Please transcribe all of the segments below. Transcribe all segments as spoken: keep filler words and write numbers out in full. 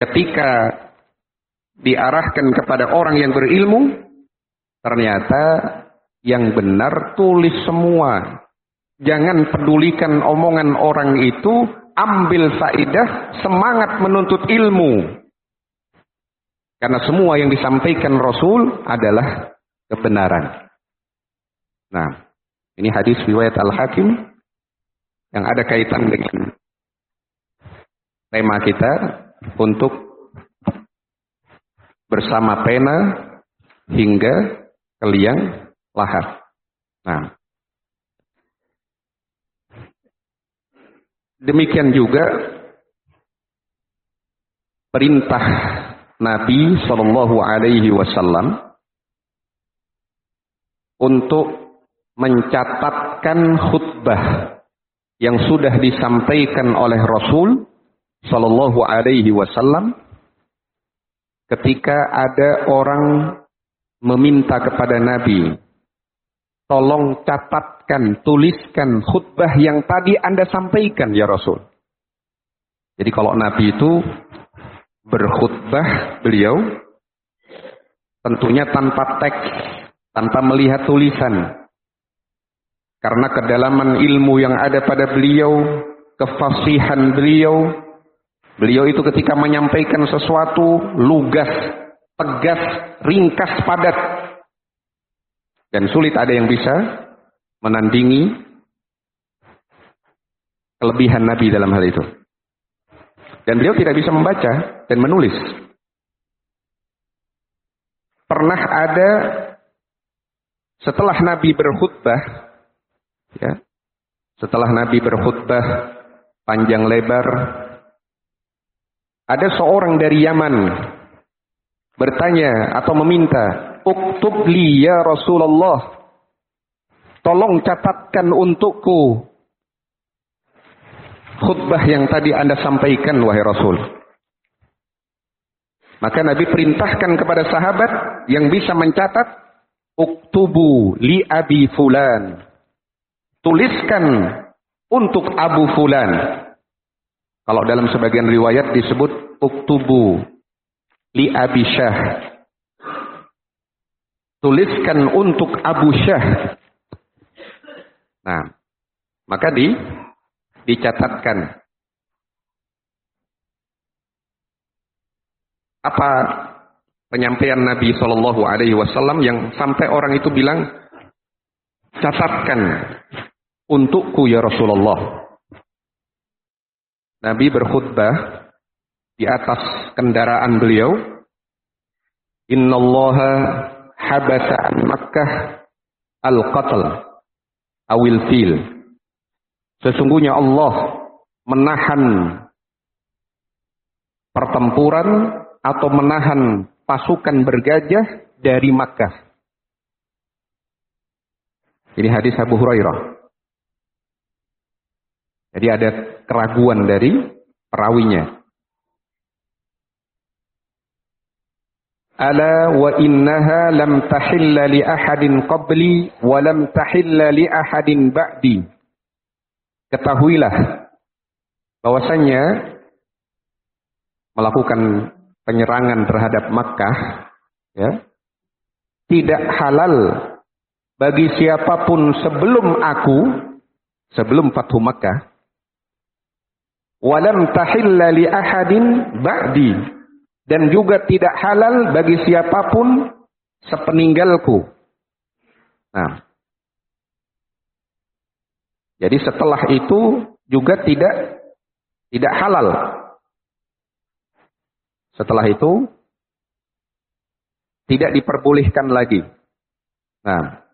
ketika diarahkan kepada orang yang berilmu, ternyata yang benar tulis semua. Jangan pedulikan omongan orang itu, ambil faedah, semangat menuntut ilmu. Karena semua yang disampaikan Rasul adalah kebenaran. Nah, ini hadis riwayat Al-Hakim yang ada kaitan dengan tema kita untuk bersama pena hingga ke liang lahat. Nah, demikian juga perintah Nabi Shallallahu Alaihi Wasallam untuk mencatatkan khutbah yang sudah disampaikan oleh Rasul Shallallahu Alaihi Wasallam ketika ada orang meminta kepada Nabi, tolong catatkan, tuliskan khutbah yang tadi Anda sampaikan ya Rasul. Jadi kalau Nabi itu berkhutbah, beliau tentunya tanpa teks, tanpa melihat tulisan. Karena kedalaman ilmu yang ada pada beliau, kefasihan beliau, beliau itu ketika menyampaikan sesuatu, lugas, tegas, ringkas, padat. Dan sulit ada yang bisa menandingi kelebihan Nabi dalam hal itu. Dan beliau tidak bisa membaca dan menulis. Pernah ada setelah Nabi berkhutbah, ya, setelah Nabi berkhutbah panjang lebar, ada seorang dari Yaman bertanya atau meminta, "Uktub li ya Rasulullah, tolong catatkan untukku khutbah yang tadi Anda sampaikan wahai Rasul." Maka Nabi perintahkan kepada sahabat yang bisa mencatat, "Uktubu li abi fulan." Tuliskan untuk Abu Fulan. Kalau dalam sebagian riwayat disebut uktubu li Abi Syah. Tuliskan untuk Abu Syah. Nah, maka di dicatatkan. Apa penyampaian Nabi Shallallahu Alaihi Wasallam yang sampai orang itu bilang, catatkan untukku ya Rasulullah. Nabi berkhutbah di atas kendaraan beliau. Innallaha habasa an Makkah al-qatl awil fil. Sesungguhnya Allah menahan pertempuran atau menahan pasukan bergajah dari Makkah. Ini hadis Abu Hurairah. Jadi ada keraguan dari perawinya. Ala wa innaha lam tahilla li ahadin qabli wa lam tahilla li ahadin ba'di. Ketahuilah bahwasanya melakukan penyerangan terhadap Makkah, ya, tidak halal bagi siapapun sebelum aku, sebelum Fathu Makkah. Walam tahilla li ahadin ba'di, dan juga tidak halal bagi siapapun sepeninggalku. Nah, jadi setelah itu juga tidak tidak halal. Setelah itu tidak diperbolehkan lagi. Nah,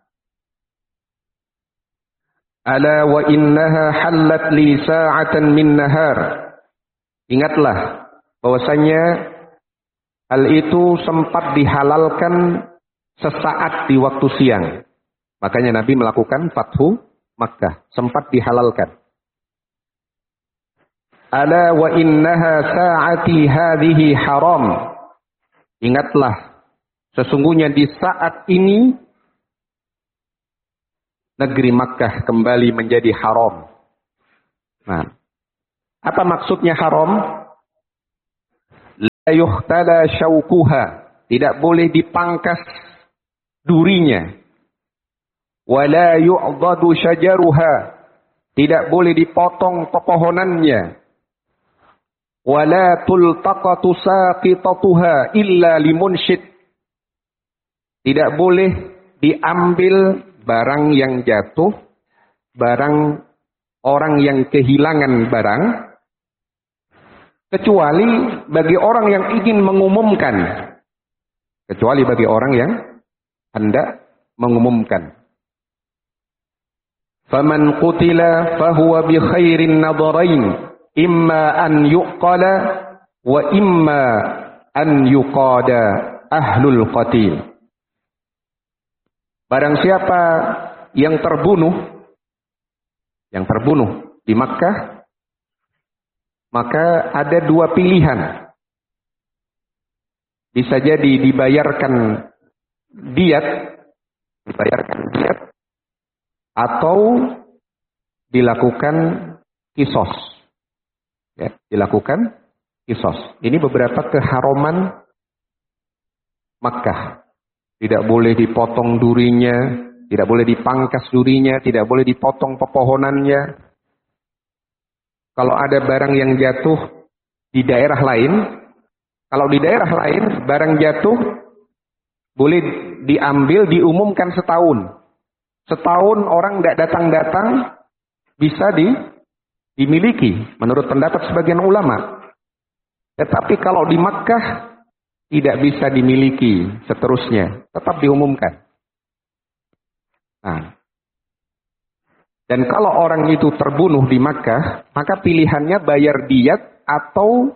ala wa innaha hallat li sa'atan min nahar. Ingatlah bahwasanya hal itu sempat dihalalkan sesaat di waktu siang. Makanya Nabi melakukan Fathu Makkah, sempat dihalalkan. Ala wa innaha sa'ati hadhihi haram. Ingatlah, sesungguhnya di saat ini negeri Makkah kembali menjadi haram. Nah, apa maksudnya haram? yuhtala syaukuha, tidak boleh dipangkas durinya. Wala yu'dadu syajaruha, tidak boleh dipotong pepohonannya. Wala tultaqatu saqitatuha illa limunshid, tidak boleh diambil barang yang jatuh, barang orang yang kehilangan barang, kecuali bagi orang yang ingin mengumumkan. Kecuali bagi orang yang hendak mengumumkan. Faman qutila fahuwa bi khairin nadarain, imma an yuqala wa imma an yuqada ahlul qatil. Barang siapa yang terbunuh, yang terbunuh di Makkah, maka ada dua pilihan. Bisa jadi dibayarkan diat, dibayarkan diat, atau dilakukan kisos. Ya, dilakukan kisos. Ini beberapa keharuman Makkah. Tidak boleh dipotong durinya, tidak boleh dipangkas durinya, tidak boleh dipotong pepohonannya. Kalau ada barang yang jatuh di daerah lain, kalau di daerah lain barang jatuh boleh diambil, diumumkan setahun. Setahun orang tidak datang-datang bisa di, dimiliki menurut pendapat sebagian ulama. Tetapi kalau di Makkah tidak bisa dimiliki seterusnya, tetap diumumkan. Nah, dan kalau orang itu terbunuh di Makkah, maka pilihannya bayar diat atau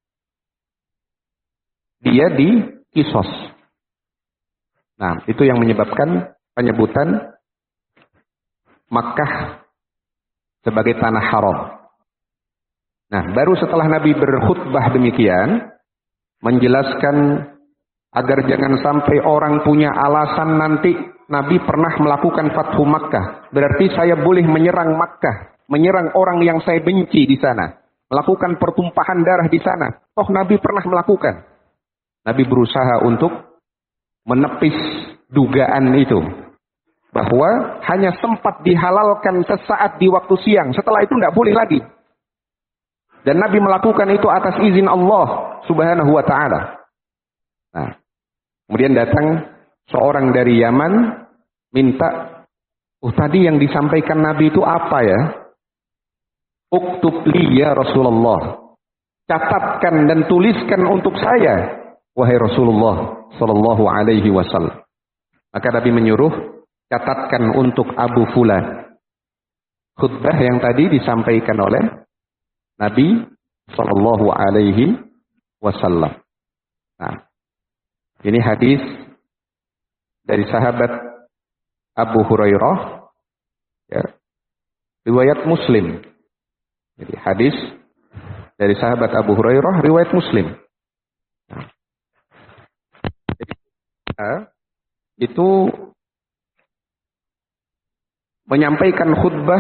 dia di kisos. Nah, itu yang menyebabkan penyebutan Makkah sebagai tanah haram. Nah, baru setelah Nabi berkhutbah demikian, menjelaskan agar jangan sampai orang punya alasan nanti Nabi pernah melakukan Fathu Makkah, berarti saya boleh menyerang Makkah, menyerang orang yang saya benci di sana, melakukan pertumpahan darah di sana. Toh Nabi pernah melakukan. Nabi berusaha untuk menepis dugaan itu, bahwa hanya sempat dihalalkan sesaat di waktu siang, setelah itu tidak boleh lagi. Dan Nabi melakukan itu atas izin Allah Subhanahu wa ta'ala. Nah, kemudian datang seorang dari Yaman minta, oh tadi yang disampaikan Nabi itu apa ya? Uktub li ya Rasulullah. Catatkan dan tuliskan untuk saya, wahai Rasulullah sallallahu alaihi wasallam. Maka Nabi menyuruh, catatkan untuk Abu Fulan. Khutbah yang tadi disampaikan oleh Nabi sallallahu alaihi wasallam. Nah, ini hadis dari sahabat Abu Hurairah, ya, riwayat Muslim. Jadi hadis dari sahabat Abu Hurairah, riwayat Muslim. Nah, jadi, nah, itu menyampaikan khutbah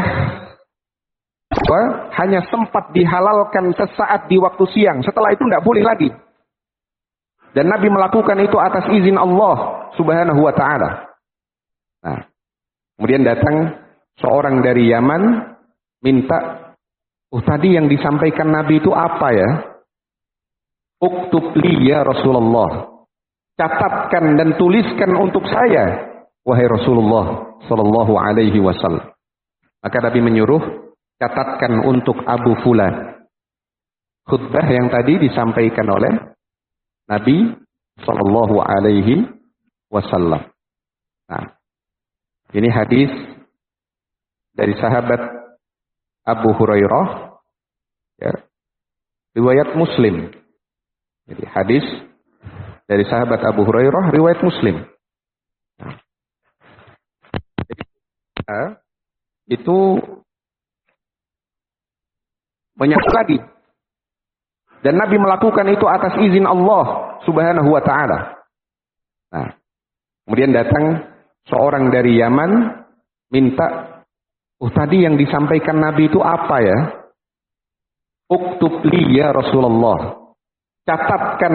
bahwa hanya sempat dihalalkan sesaat di waktu siang, setelah itu tidak boleh lagi. Dan Nabi melakukan itu atas izin Allah Subhanahu wa ta'ala. Nah, kemudian datang seorang dari Yaman minta, oh tadi yang disampaikan Nabi itu apa ya? Uktub li ya Rasulullah. Catatkan dan tuliskan untuk saya, wahai Rasulullah sallallahu alaihi wasallam. Maka Nabi menyuruh, catatkan untuk Abu Fulan. Khutbah yang tadi disampaikan oleh Nabi sallallahu alaihi wasallam. Nah, ini hadis dari sahabat Abu Hurairah, ya, riwayat Muslim. Jadi hadis dari sahabat Abu Hurairah, riwayat Muslim. Nah, jadi, nah, itu menyangkut lagi. Dan Nabi melakukan itu atas izin Allah Subhanahu wa ta'ala. Nah, kemudian datang seorang dari Yaman minta, oh tadi yang disampaikan Nabi itu apa ya? Uktub li ya Rasulullah. Catatkan